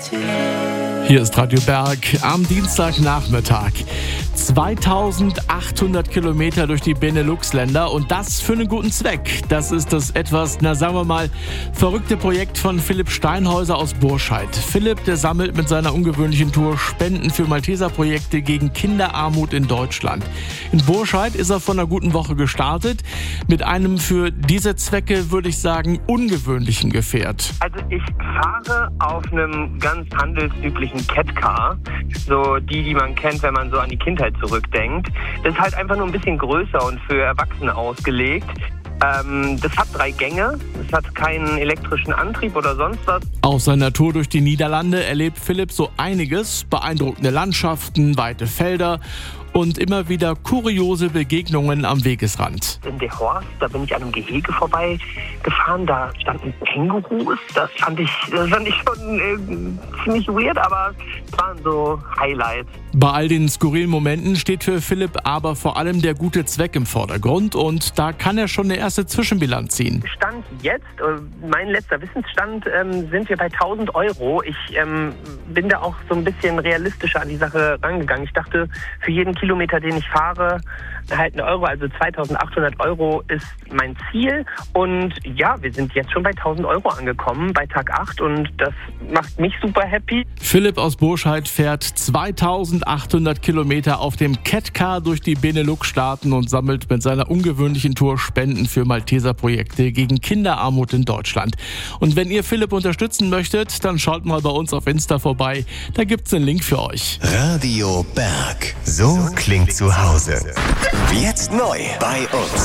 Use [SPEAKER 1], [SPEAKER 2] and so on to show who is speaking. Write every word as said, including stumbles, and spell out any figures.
[SPEAKER 1] Hier ist Radio Berg am Dienstagnachmittag. zweitausendachthundert Kilometer durch die Benelux-Länder und das für einen guten Zweck. Das ist das etwas, na sagen wir mal, verrückte Projekt von Philipp Steinhäuser aus Burscheid. Philipp, der sammelt mit seiner ungewöhnlichen Tour Spenden für Malteser-Projekte gegen Kinderarmut in Deutschland. In Burscheid ist er vor einer guten Woche gestartet mit einem für diese Zwecke, würde ich sagen, ungewöhnlichen Gefährt.
[SPEAKER 2] Also ich fahre auf einem ganz handelsüblichen Catcar, so die, die man kennt, wenn man so an die Kindheit zurückdenkt. Das ist halt einfach nur ein bisschen größer und für Erwachsene ausgelegt. Ähm, das hat drei Gänge, es hat keinen elektrischen Antrieb oder sonst was.
[SPEAKER 1] Auf seiner Tour durch die Niederlande erlebt Philipp so einiges, beeindruckende Landschaften, weite Felder und immer wieder kuriose Begegnungen am Wegesrand.
[SPEAKER 2] In der Horst, da bin ich an einem Gehege vorbei gefahren, da standen Kängurus. Das fand ich, das fand ich schon äh, ziemlich weird, aber es waren so Highlights.
[SPEAKER 1] Bei all den skurrilen Momenten steht für Philipp aber vor allem der gute Zweck im Vordergrund und da kann er schon eine erste Zwischenbilanz ziehen.
[SPEAKER 2] Stand jetzt, mein letzter Wissensstand, ähm, sind wir bei tausend Euro. Ich ähm, bin da auch so ein bisschen realistischer an die Sache rangegangen. Ich dachte, für jeden Kilometer, den ich fahre, halt ein Euro, also zweitausendachthundert Euro ist mein Ziel. Und ja, wir sind jetzt schon bei tausend Euro angekommen, bei Tag acht und das macht mich super happy.
[SPEAKER 1] Philipp aus Burscheid fährt zweitausendachthundert Kilometer auf dem Catcar durch die Benelux-Staaten und sammelt mit seiner ungewöhnlichen Tour Spenden für Malteser-Projekte gegen Kinderarmut in Deutschland. Und wenn ihr Philipp unterstützen möchtet, dann schaut mal bei uns auf Insta vorbei. Da gibt's einen Link für euch.
[SPEAKER 3] Radio Berg. So klingt zu Hause. Jetzt neu bei uns.